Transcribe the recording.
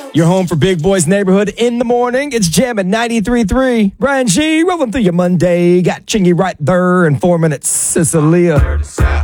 Your home for Big Boys Neighborhood in the morning. It's jamming 93.3. Brian G. rolling through your Monday. Got Chingy right there in 4 minutes. Cecilia.